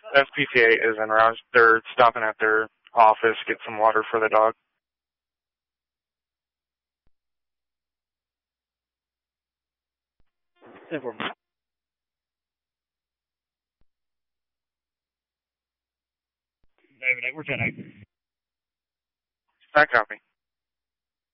SPCA is en route. They're stopping at their office, get some water for the dog. Inform. David, we're 10-8. I copy.